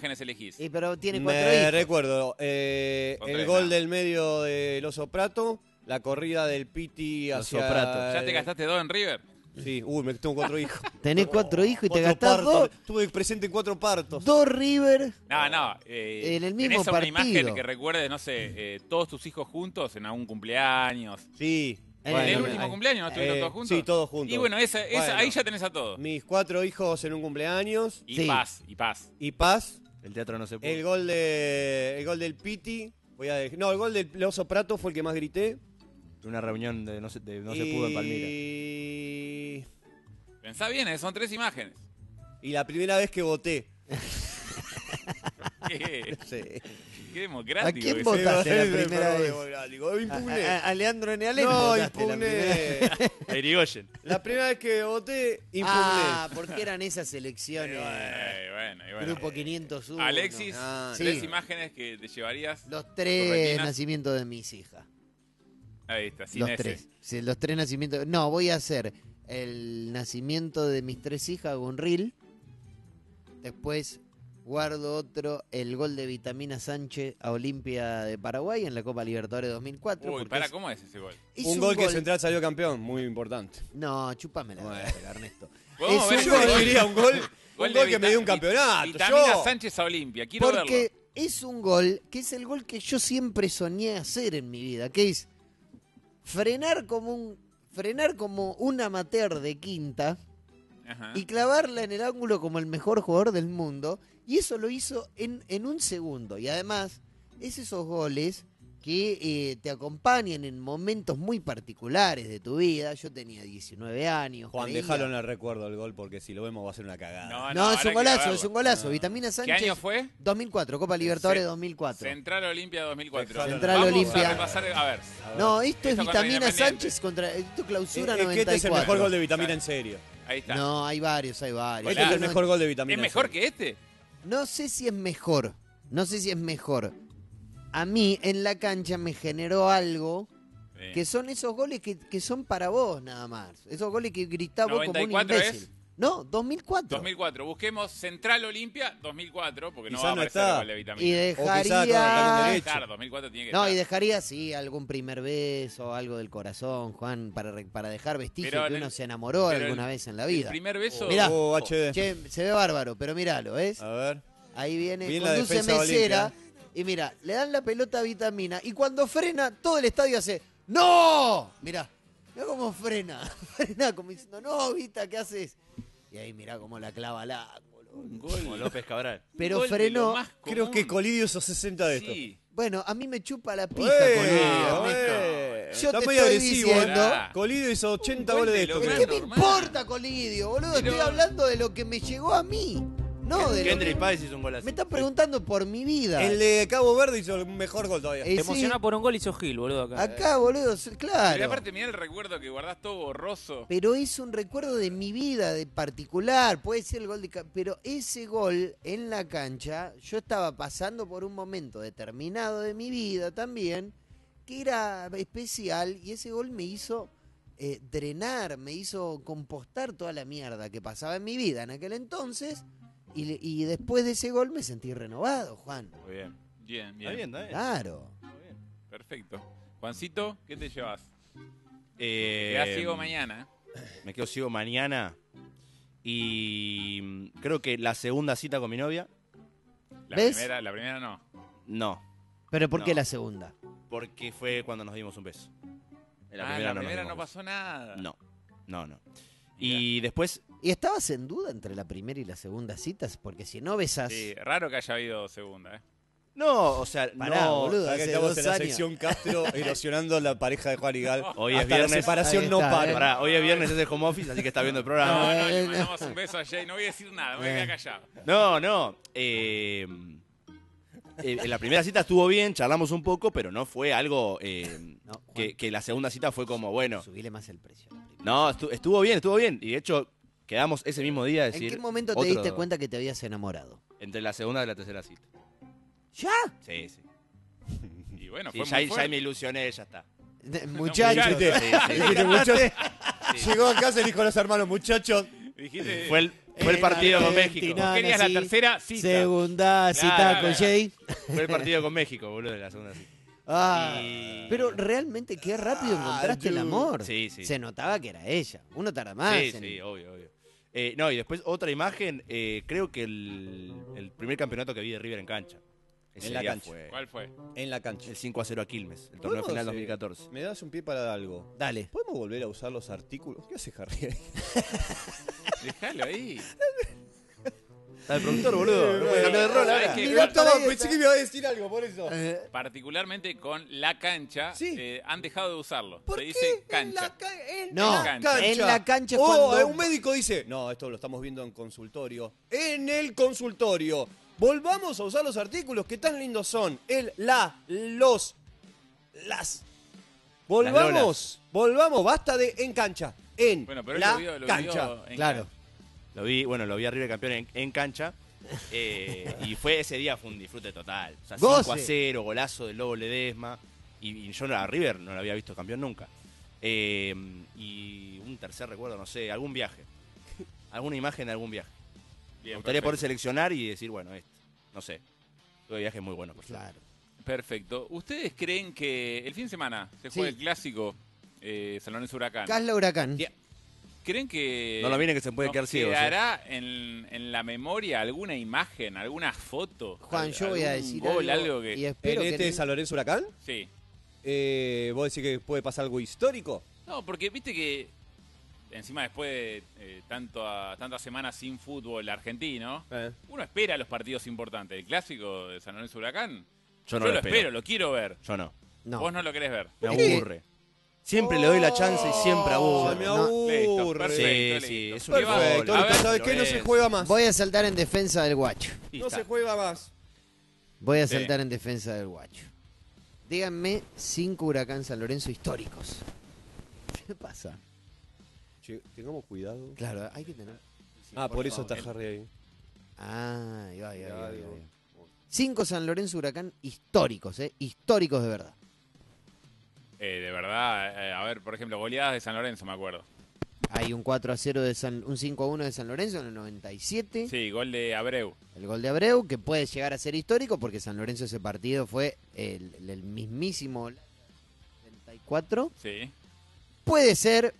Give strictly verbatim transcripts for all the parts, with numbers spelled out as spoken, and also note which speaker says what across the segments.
Speaker 1: imágenes elegís?
Speaker 2: Y pero tiene cuatro
Speaker 3: Me
Speaker 2: hijos.
Speaker 3: recuerdo eh,
Speaker 1: Son
Speaker 3: el
Speaker 1: tres,
Speaker 3: gol
Speaker 1: no.
Speaker 3: del medio del Oso Prato, la corrida del Piti hacia...
Speaker 4: Oso Prato.
Speaker 1: ¿Ya te gastaste dos en River?
Speaker 3: Sí, uy, me tengo cuatro hijos.
Speaker 2: Tenés cuatro hijos y te
Speaker 3: Cuatro
Speaker 2: gastás
Speaker 3: partos.
Speaker 2: dos,
Speaker 3: Estuve presente en cuatro partos.
Speaker 2: dos River.
Speaker 1: No, no. Eh,
Speaker 2: En el mismo
Speaker 1: ¿tenés una
Speaker 2: partido.
Speaker 1: imagen que recuerdes, no sé, eh, todos tus hijos juntos en algún cumpleaños?
Speaker 3: Sí.
Speaker 2: En
Speaker 1: ¿En el
Speaker 2: Bueno,
Speaker 1: último
Speaker 3: ahí-
Speaker 1: cumpleaños no estuvieron
Speaker 3: eh,
Speaker 1: todos juntos?
Speaker 3: Sí, todos juntos.
Speaker 1: Y bueno, esa, esa-
Speaker 3: Bueno.
Speaker 1: ahí ya tenés a todos.
Speaker 3: Mis cuatro hijos en un cumpleaños.
Speaker 1: Y
Speaker 2: Sí.
Speaker 1: paz, y paz.
Speaker 3: Y Paz.
Speaker 4: El teatro no se puede.
Speaker 3: El gol de el gol del Piti. Voy a dej- no, el gol del Oso Prato fue el que más grité.
Speaker 4: Una reunión de no se, de no
Speaker 3: y...
Speaker 4: se pudo en Palmira.
Speaker 1: Pensá bien, eh, son tres imágenes.
Speaker 3: Y la primera vez que voté.
Speaker 1: Qué,
Speaker 3: Sí.
Speaker 1: qué democrático.
Speaker 2: ¿A quién
Speaker 1: que
Speaker 2: vos-
Speaker 1: sos.
Speaker 2: votaste la
Speaker 3: Sí,
Speaker 2: primera
Speaker 3: fue
Speaker 2: vez?
Speaker 3: democrático.
Speaker 2: A,
Speaker 3: Impugné.
Speaker 2: a- a Leandro Nealén
Speaker 3: No,
Speaker 2: votaste la primera.
Speaker 3: impugné.
Speaker 4: A Irigoyen.
Speaker 3: La primera vez que voté, impugné.
Speaker 2: Ah, porque eran esas elecciones.
Speaker 1: Eh, bueno, y bueno.
Speaker 2: Grupo quinientos uno.
Speaker 1: Alexis,
Speaker 3: Ah,
Speaker 1: tres
Speaker 2: sí.
Speaker 1: imágenes que te llevarías.
Speaker 2: Los tres
Speaker 1: Corretinas.
Speaker 2: nacimientos de mis hijas.
Speaker 1: Ahí está, sin
Speaker 2: Los
Speaker 1: ese.
Speaker 2: tres. Sí, los tres nacimientos. No, voy a hacer el nacimiento de mis tres hijas, hago un reel. Después guardo otro, el gol de Vitamina Sánchez a Olimpia de Paraguay en la Copa Libertadores dos mil cuatro.
Speaker 1: Uy,
Speaker 2: porque
Speaker 1: para,
Speaker 2: es-
Speaker 1: ¿cómo es ese gol?
Speaker 2: es
Speaker 3: Un gol que Central salió campeón, muy importante.
Speaker 2: No, chupame la
Speaker 3: Bueno.
Speaker 2: verga, Ernesto.
Speaker 1: ¿Podemos
Speaker 2: Es
Speaker 1: ver
Speaker 2: un
Speaker 1: ese
Speaker 2: gol-
Speaker 1: gol?
Speaker 3: diría un gol,
Speaker 1: Gol
Speaker 3: un
Speaker 1: de
Speaker 3: gol que
Speaker 1: Vita-
Speaker 3: me dio un
Speaker 1: Vi-
Speaker 3: campeonato.
Speaker 1: Vitamina
Speaker 3: yo.
Speaker 1: Sánchez a Olimpia, quiero
Speaker 2: Porque
Speaker 1: verlo.
Speaker 2: es un gol que es el gol que yo siempre soñé hacer en mi vida, que es frenar como un frenar como un amateur de quinta
Speaker 1: Ajá.
Speaker 2: y clavarla en el ángulo como el mejor jugador del mundo, y eso lo hizo en, en un segundo. Y además es esos goles que eh, te acompañan en momentos muy particulares de tu vida. Yo tenía diecinueve años.
Speaker 3: Juan,
Speaker 2: creía-
Speaker 3: déjalo en el recuerdo el gol porque si lo vemos va a ser una cagada.
Speaker 1: No,
Speaker 2: No,
Speaker 1: habrá
Speaker 2: es
Speaker 1: que
Speaker 2: un golazo,
Speaker 1: verlo.
Speaker 2: es un golazo.
Speaker 3: Ah.
Speaker 2: Vitamina
Speaker 1: ¿Qué
Speaker 2: Sánchez.
Speaker 1: año fue?
Speaker 2: dos mil cuatro, Copa Libertadores
Speaker 1: Ce-
Speaker 2: dos mil cuatro.
Speaker 1: Central Olimpia dos mil cuatro.
Speaker 3: Central
Speaker 2: Central
Speaker 1: Vamos
Speaker 2: Olimpia.
Speaker 1: a repasar, a ver.
Speaker 2: No, esto es
Speaker 1: Esto contra
Speaker 2: Vitamina
Speaker 1: Independiente.
Speaker 2: Sánchez contra. Esto clausura
Speaker 3: Es, es que este es el
Speaker 2: noventa y cuatro.
Speaker 3: mejor gol de Vitamina en serio.
Speaker 1: Ahí está.
Speaker 2: No, hay varios, hay varios.
Speaker 3: Este es el
Speaker 2: No-
Speaker 3: mejor gol de Vitamina
Speaker 1: ¿Es
Speaker 3: en
Speaker 1: mejor
Speaker 3: serio.
Speaker 1: que este?
Speaker 2: No sé si es mejor. No sé si es mejor. A mí en la cancha me generó algo
Speaker 1: Sí.
Speaker 2: que son esos goles que, que son para vos nada más. Esos goles que gritás vos como
Speaker 1: ¿noventa y
Speaker 2: un
Speaker 1: cuatro
Speaker 2: imbécil.
Speaker 1: es?
Speaker 2: No, dos mil cuatro.
Speaker 1: dos mil cuatro. Busquemos Central Olimpia dos mil cuatro, porque no
Speaker 3: Quizá
Speaker 1: va a
Speaker 3: no
Speaker 1: aparecer
Speaker 3: está.
Speaker 1: el gol de Vitamina.
Speaker 2: Y
Speaker 3: quizá con el talón
Speaker 2: dejaría...
Speaker 3: derecho.
Speaker 1: Claro, dos mil cuatro tiene que
Speaker 2: No,
Speaker 1: estar.
Speaker 2: y dejaría, sí, algún primer beso, algo del corazón, Juan, para, re- para dejar vestigio
Speaker 1: Pero
Speaker 2: que
Speaker 1: en
Speaker 2: uno
Speaker 1: el-
Speaker 2: se enamoró
Speaker 1: pero
Speaker 2: alguna
Speaker 1: el-
Speaker 2: vez en la
Speaker 1: El
Speaker 2: vida.
Speaker 1: primer beso.
Speaker 2: Mirá.
Speaker 3: Oh, H D.
Speaker 2: Che, se ve bárbaro, pero míralo, ¿ves?
Speaker 3: A ver.
Speaker 2: Ahí viene,
Speaker 3: Bien la
Speaker 2: conduce
Speaker 3: defensa
Speaker 2: Mesera,
Speaker 3: Olimpia.
Speaker 2: y mira, le dan la pelota a Vitamina, y cuando frena, todo el estadio hace ¡no! Mirá, mirá cómo frena, frena como diciendo, no, Vita, ¿qué haces? Y ahí mirá cómo la clava al ángulo.
Speaker 1: Un gol.
Speaker 4: Como López Cabral.
Speaker 2: Pero
Speaker 1: gol de
Speaker 2: frenó.
Speaker 1: lo más
Speaker 3: Creo
Speaker 1: común.
Speaker 3: que Colidio esos sesenta de esto.
Speaker 1: Sí.
Speaker 2: Bueno, a mí me chupa la pija
Speaker 3: Ué,
Speaker 2: con Ernesto.
Speaker 3: ué.
Speaker 2: Yo
Speaker 3: Está
Speaker 2: te
Speaker 3: medio
Speaker 2: estoy
Speaker 3: agresivo,
Speaker 2: diciendo-
Speaker 3: ¿eh? Colidio hizo ochenta
Speaker 1: Un gol
Speaker 3: goles de
Speaker 1: de
Speaker 3: esto.
Speaker 1: lo
Speaker 2: ¿Pero
Speaker 1: más
Speaker 2: qué
Speaker 3: creo.
Speaker 2: me
Speaker 1: normal.
Speaker 2: importa, Colidio, boludo?
Speaker 1: Pero-
Speaker 2: Estoy hablando de lo que me llegó a mí. No, de lo
Speaker 4: Kendrick
Speaker 2: que...
Speaker 4: Páez hizo un gol así.
Speaker 2: Me están preguntando por mi vida.
Speaker 3: El de Cabo Verde hizo el mejor gol todavía.
Speaker 2: Eh,
Speaker 5: Te
Speaker 2: sí,
Speaker 5: emociona por un gol, hizo Gil, boludo. Acá.
Speaker 2: acá, boludo, sí, claro.
Speaker 1: Pero aparte, mirá el recuerdo que guardás todo borroso.
Speaker 2: Pero es un recuerdo de mi vida, de particular. Puede ser el gol de... ca- Pero ese gol en la cancha, yo estaba pasando por un momento determinado de mi vida también, que era especial, y ese gol me hizo eh, drenar, me hizo compostar toda la mierda que pasaba en mi vida en aquel entonces, y, le- y después de ese gol me sentí renovado, Juan.
Speaker 4: Muy bien.
Speaker 1: Bien, bien.
Speaker 4: Está bien, está bien.
Speaker 2: Claro.
Speaker 4: Está bien.
Speaker 1: Perfecto. Juancito, ¿qué te llevas?
Speaker 4: Eh,
Speaker 1: Quedás ciego mañana.
Speaker 4: Me quedo ciego mañana. Y mm, creo que la segunda cita con mi novia,
Speaker 1: La
Speaker 2: ¿Ves?
Speaker 1: primera, la primera no.
Speaker 4: no.
Speaker 2: Pero ¿por qué
Speaker 4: No.
Speaker 2: la segunda?
Speaker 4: Porque fue cuando nos dimos un beso. En
Speaker 1: ah,
Speaker 4: primera
Speaker 1: la
Speaker 4: no nos
Speaker 1: primera
Speaker 4: dimos
Speaker 1: no
Speaker 4: un
Speaker 1: pasó nada.
Speaker 4: beso. No, no, no. Y después,
Speaker 2: ¿Y estabas en duda entre la primera y la segunda citas? Porque si no besas...
Speaker 1: Sí, raro que haya habido segunda, ¿eh?
Speaker 4: no, o sea,
Speaker 2: Pará,
Speaker 4: no.
Speaker 2: boludo.
Speaker 3: Acá
Speaker 2: hace
Speaker 3: estamos
Speaker 2: dos
Speaker 3: en la
Speaker 2: años.
Speaker 3: sección Castro erosionando la pareja de Juan y Gal.
Speaker 4: Hoy es
Speaker 3: Hasta
Speaker 4: viernes.
Speaker 3: la separación
Speaker 2: Ahí
Speaker 3: no
Speaker 2: está,
Speaker 3: para.
Speaker 2: eh.
Speaker 4: Pará, hoy es viernes, es el home office, así que está viendo el
Speaker 1: No,
Speaker 4: programa.
Speaker 1: no, le
Speaker 2: no.
Speaker 1: mandamos un beso a Jay. No voy a decir nada, me voy a quedar callado.
Speaker 4: No, no. eh, eh, en la primera cita estuvo bien, charlamos un poco, pero no fue algo eh,
Speaker 2: No, Juan,
Speaker 4: que, que la segunda cita fue como, bueno.
Speaker 2: subile más el precio. a la primera.
Speaker 4: No, estu- estuvo bien, estuvo bien. Y de hecho, quedamos ese mismo día a
Speaker 2: ¿En
Speaker 4: decir.
Speaker 2: qué momento te
Speaker 4: otro-
Speaker 2: diste cuenta que te habías enamorado?
Speaker 4: Entre la segunda y la tercera cita.
Speaker 2: ¿Ya?
Speaker 4: Sí, sí.
Speaker 1: Y bueno,
Speaker 4: Sí,
Speaker 1: fue
Speaker 4: ya,
Speaker 1: muy
Speaker 4: ya
Speaker 1: fuerte.
Speaker 4: me ilusioné, ya está.
Speaker 2: De-
Speaker 1: muchachos.
Speaker 2: Muchachos.
Speaker 3: Dijiste,
Speaker 4: Sí, sí.
Speaker 3: dijiste, muchachos.
Speaker 4: Sí.
Speaker 3: Llegó a casa y dijo a los hermanos, muchachos.
Speaker 1: Dijiste,
Speaker 4: Fue el
Speaker 2: El
Speaker 4: Fue el partido con México.
Speaker 2: Argentina,
Speaker 1: Querías la
Speaker 2: sí.
Speaker 1: tercera cita.
Speaker 2: Segunda cita
Speaker 1: Claro,
Speaker 2: con
Speaker 1: claro.
Speaker 2: Jay.
Speaker 4: Fue el partido con México, boludo, de la segunda cita.
Speaker 2: Ah,
Speaker 4: Y-
Speaker 2: pero realmente qué rápido encontraste el
Speaker 3: dude.
Speaker 2: amor.
Speaker 4: Sí, sí.
Speaker 2: Se notaba que era ella. Uno tarda más.
Speaker 4: Sí,
Speaker 2: en-
Speaker 4: sí, obvio, obvio. Eh, no, y después otra imagen, eh, creo que el, el primer campeonato que vi de River en cancha. Ese
Speaker 3: En la
Speaker 4: día
Speaker 3: cancha.
Speaker 4: fue
Speaker 1: ¿Cuál fue?
Speaker 3: En la cancha.
Speaker 4: el cinco a cero a Quilmes, el torneo
Speaker 3: ¿Podemos,
Speaker 4: final
Speaker 3: eh,
Speaker 4: dos mil catorce.
Speaker 3: ¿Me das un pie para algo?
Speaker 2: Dale.
Speaker 3: ¿Podemos volver a usar los artículos? ¿Qué hace Harry ahí?
Speaker 1: Déjalo ahí.
Speaker 4: Está el productor, boludo. No puede cambiar de rol
Speaker 1: ¿Sabés
Speaker 4: ahora.
Speaker 1: qué?
Speaker 2: Mirá,
Speaker 3: Toma,
Speaker 2: para
Speaker 3: pensé que me iba a decir algo, por eso.
Speaker 2: Eh,
Speaker 1: Particularmente con la cancha,
Speaker 3: Sí.
Speaker 1: eh, han dejado de usarlo.
Speaker 3: ¿Por
Speaker 1: Se
Speaker 3: qué?
Speaker 1: dice
Speaker 3: En
Speaker 1: cancha.
Speaker 3: la ca- en
Speaker 2: No,
Speaker 3: la cancha.
Speaker 2: en la cancha es
Speaker 3: Oh,
Speaker 2: cuando-
Speaker 3: eh, un médico dice, no, esto lo estamos viendo en consultorio. En el consultorio. Volvamos a usar los artículos que tan lindos son. El, la, los, las. Volvamos,
Speaker 4: lolas.
Speaker 3: volvamos, basta de en cancha. En
Speaker 1: Bueno, pero él
Speaker 3: la
Speaker 1: lo vio, lo
Speaker 3: cancha.
Speaker 1: vio en
Speaker 2: Claro.
Speaker 4: Lo vi, bueno, lo vi a River campeón en, en cancha. eh, y fue ese día fue un disfrute total. O sea,
Speaker 2: Goce.
Speaker 4: cinco a cero, golazo del Lobo Ledesma. Y, y yo a River no lo había visto campeón nunca. Eh, y un tercer recuerdo, no sé, algún viaje. Alguna imagen de algún viaje.
Speaker 1: Bien,
Speaker 4: Me gustaría poder
Speaker 1: perfecto.
Speaker 4: seleccionar y decir, bueno, este. No sé. Tuve viajes muy buenos, por suerte.
Speaker 2: Claro.
Speaker 1: Perfecto. ¿Ustedes creen que el fin de semana se
Speaker 2: Sí.
Speaker 1: juega el clásico eh, San Lorenzo Huracán?
Speaker 2: Casla Huracán.
Speaker 3: Yeah.
Speaker 1: ¿Creen que
Speaker 4: No lo miren que se puede
Speaker 1: nos
Speaker 4: quedar ciego,
Speaker 1: quedará en, en la memoria alguna imagen, alguna foto?
Speaker 2: Juan,
Speaker 1: al-
Speaker 2: yo voy a
Speaker 1: algún
Speaker 2: decir
Speaker 1: gol,
Speaker 2: algo,
Speaker 1: algo que...
Speaker 2: y
Speaker 3: En
Speaker 2: espero que
Speaker 3: este
Speaker 2: no-
Speaker 3: San Lorenzo Huracán,
Speaker 1: Sí.
Speaker 3: eh, ¿vos decís que puede pasar algo histórico?
Speaker 1: No, porque viste que encima después de eh, tanto a, tantas semanas sin fútbol argentino,
Speaker 3: Eh.
Speaker 1: uno espera los partidos importantes. El clásico de San Lorenzo Huracán,
Speaker 4: Yo no
Speaker 1: yo
Speaker 4: lo
Speaker 1: lo
Speaker 4: espero.
Speaker 1: espero, lo quiero ver.
Speaker 4: Yo no.
Speaker 2: No.
Speaker 1: Vos no lo querés ver.
Speaker 4: Me
Speaker 2: ¿Por qué?
Speaker 4: aburre. Siempre le doy la chance y siempre
Speaker 3: Oh,
Speaker 4: aburre.
Speaker 3: me
Speaker 2: No.
Speaker 1: Listo,
Speaker 3: aburre.
Speaker 1: perfecto,
Speaker 4: Sí,
Speaker 1: listo.
Speaker 4: sí, es un
Speaker 1: ¿Qué va?
Speaker 3: Perfecto,
Speaker 1: A
Speaker 3: listo,
Speaker 1: ver,
Speaker 3: ¿sabes
Speaker 4: lo
Speaker 3: qué? No se
Speaker 4: es.
Speaker 3: juega más.
Speaker 2: Voy a saltar en defensa del guacho.
Speaker 4: Y
Speaker 3: No
Speaker 4: está.
Speaker 3: se juega más.
Speaker 2: Voy a
Speaker 1: Sí.
Speaker 2: saltar en defensa del guacho. Díganme cinco Huracán San Lorenzo históricos. ¿Qué pasa?
Speaker 3: Che, tengamos cuidado.
Speaker 2: Claro, hay que tener.
Speaker 3: Ah, por eso está
Speaker 1: favor.
Speaker 3: Harry ahí.
Speaker 2: Ah, ahí va, ahí va, ahí va, ahí va.
Speaker 3: Cuidado.
Speaker 2: Cinco San Lorenzo Huracán históricos, ¿eh? Históricos de verdad.
Speaker 1: Eh, de verdad, eh, a ver, por ejemplo, goleadas de San Lorenzo, me acuerdo.
Speaker 2: Hay un cuatro a cero de San, un cinco a uno de San Lorenzo en el noventa y siete.
Speaker 1: Sí, gol de Abreu.
Speaker 2: El gol de Abreu, que puede llegar a ser histórico porque San Lorenzo ese partido fue el, el- el mismísimo setenta y cuatro.
Speaker 1: Sí.
Speaker 2: Puede ser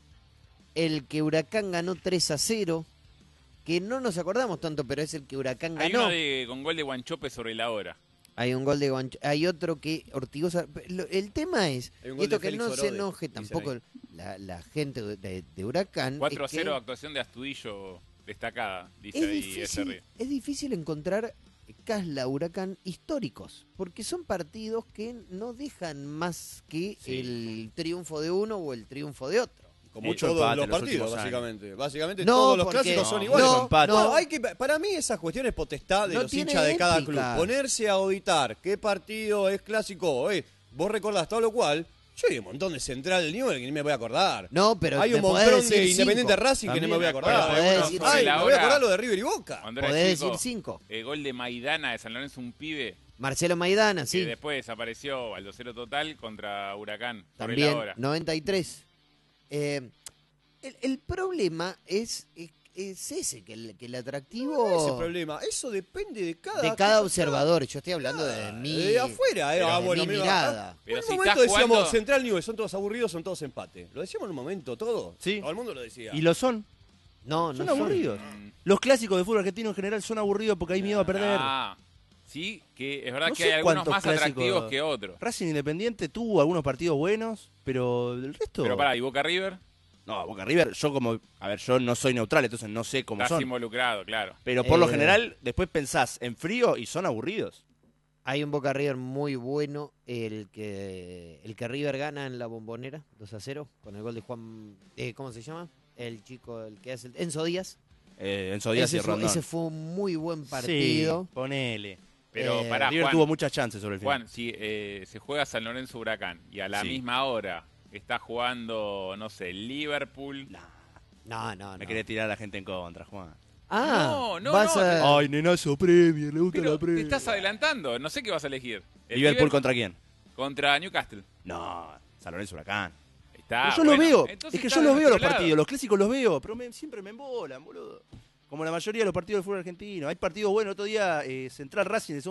Speaker 2: el que Huracán ganó tres a cero, que no nos acordamos tanto, pero es el que Huracán
Speaker 1: Hay
Speaker 2: ganó.
Speaker 1: uno de- con gol de Guanchope sobre la hora.
Speaker 2: Hay un gol de Guancho, hay otro que Ortigosa. lo- El tema es,
Speaker 3: Hay un
Speaker 2: y
Speaker 3: gol
Speaker 2: esto
Speaker 3: de
Speaker 2: que
Speaker 3: Félix
Speaker 2: no se
Speaker 3: Orode,
Speaker 2: enoje
Speaker 3: dicen
Speaker 2: tampoco
Speaker 3: ahí.
Speaker 2: la, la gente de, de Huracán.
Speaker 1: cuatro a
Speaker 2: es que
Speaker 1: cero, actuación de Astudillo destacada, dice
Speaker 2: es
Speaker 1: ahí ese
Speaker 2: difícil,
Speaker 1: río.
Speaker 2: es difícil encontrar Casla Huracán históricos, porque son partidos que no dejan más que
Speaker 1: Sí.
Speaker 2: el triunfo de uno o el triunfo de otro.
Speaker 3: Como
Speaker 4: Mucho
Speaker 3: todos
Speaker 4: empate
Speaker 3: los
Speaker 4: en los
Speaker 3: partidos,
Speaker 4: últimos años.
Speaker 3: básicamente. Básicamente
Speaker 2: No,
Speaker 3: todos los
Speaker 2: porque-
Speaker 3: clásicos son
Speaker 4: No,
Speaker 3: iguales.
Speaker 2: no,
Speaker 4: empate.
Speaker 2: no.
Speaker 3: No, hay que, para mí esas cuestiones potestad de
Speaker 2: No
Speaker 3: los
Speaker 2: tiene
Speaker 3: hinchas de cada
Speaker 2: ética.
Speaker 3: club. Ponerse a auditar qué partido es clásico hoy. Vos recordás todo lo cual. Yo hay un montón de Central del Newell que ni me voy a acordar.
Speaker 2: No, pero
Speaker 3: hay un
Speaker 2: me podés
Speaker 3: montón de
Speaker 2: decir
Speaker 3: Independiente
Speaker 2: cinco.
Speaker 3: Racing que no me voy a
Speaker 1: También,
Speaker 3: acordar.
Speaker 2: podés
Speaker 3: Algunos-
Speaker 2: decir
Speaker 3: Ay,
Speaker 1: cinco.
Speaker 3: me voy a acordar lo de River y Boca.
Speaker 1: Cuando era
Speaker 2: Podés
Speaker 1: chico,
Speaker 2: decir cinco.
Speaker 1: el gol de Maidana de San Lorenzo, un pibe
Speaker 2: Marcelo Maidana, sí.
Speaker 1: que después desapareció al dos cero total contra Huracán. sobre
Speaker 2: También,
Speaker 1: la hora.
Speaker 2: noventa y tres. Eh, el, el problema es, es, es ese, que el, que el atractivo
Speaker 3: Ese problema. Eso depende de cada
Speaker 2: de cada observador. Yo estoy hablando de
Speaker 3: Ah,
Speaker 2: mi,
Speaker 3: de afuera, eh.
Speaker 2: de
Speaker 3: Ah,
Speaker 2: mi
Speaker 3: bueno, mira,
Speaker 2: mirada.
Speaker 1: Pero
Speaker 3: en
Speaker 1: si
Speaker 3: un
Speaker 1: estás
Speaker 3: momento decíamos
Speaker 1: jugando-
Speaker 3: Central Newell, son todos aburridos, son todos empate. Lo decíamos en un momento, todo.
Speaker 4: Sí.
Speaker 3: Todo el mundo lo decía.
Speaker 4: Y lo son.
Speaker 2: No, no
Speaker 4: Son
Speaker 2: son.
Speaker 4: aburridos.
Speaker 1: Mm,
Speaker 4: Los clásicos de fútbol argentino en general son aburridos porque hay miedo a perder.
Speaker 1: Ah, sí, que es verdad
Speaker 4: No
Speaker 1: que
Speaker 4: sé
Speaker 1: hay algunos
Speaker 4: cuántos
Speaker 1: más
Speaker 4: clásicos-
Speaker 1: atractivos que otros.
Speaker 4: Racing Independiente tuvo algunos partidos buenos, pero el resto...
Speaker 1: Pero pará, ¿y Boca River?
Speaker 4: No, Boca River, yo como... A ver, yo no soy neutral, entonces no sé cómo
Speaker 1: Estás
Speaker 4: son.
Speaker 1: involucrado, claro.
Speaker 4: Pero por lo
Speaker 2: Eh.
Speaker 4: general, después pensás en frío y son aburridos.
Speaker 2: Hay un Boca River muy bueno, el que el que River gana en la Bombonera, dos a cero, con el gol de Juan, eh, ¿cómo se llama? El chico, el que hace el, Enzo Díaz.
Speaker 4: Eh, Enzo Díaz
Speaker 2: ese,
Speaker 4: y
Speaker 2: fue,
Speaker 4: Rondón.
Speaker 2: ese fue un muy buen partido.
Speaker 4: Sí, ponele.
Speaker 1: Pero
Speaker 2: Eh,
Speaker 1: pará,
Speaker 4: River
Speaker 1: Juan,
Speaker 4: tuvo muchas chances sobre el final.
Speaker 1: Juan, si eh, se juega San Lorenzo Huracán y a la
Speaker 4: Sí.
Speaker 1: misma hora está jugando, no sé, Liverpool.
Speaker 4: Nah,
Speaker 2: No, no, no.
Speaker 4: me querés tirar a la gente en contra, Juan.
Speaker 2: Ah,
Speaker 1: No, no,
Speaker 2: vas
Speaker 1: no,
Speaker 2: a...
Speaker 4: Ay, nenazo Premier, le gusta
Speaker 1: Pero
Speaker 4: la
Speaker 1: te
Speaker 4: Premier.
Speaker 1: estás adelantando, no sé qué vas a elegir. El
Speaker 4: ¿Liverpool contra quién?
Speaker 1: contra Newcastle.
Speaker 4: No, San Lorenzo Huracán.
Speaker 1: Está,
Speaker 4: Pero yo
Speaker 1: bueno,
Speaker 4: lo veo,
Speaker 1: entonces
Speaker 4: es que
Speaker 1: está
Speaker 4: yo los
Speaker 1: de
Speaker 4: veo los
Speaker 1: nuestro lado.
Speaker 4: partidos, los clásicos los veo, pero me- siempre me embolan, boludo. Como la mayoría de los partidos del fútbol argentino. Hay partidos buenos. Otro día, eh, Central Racing, el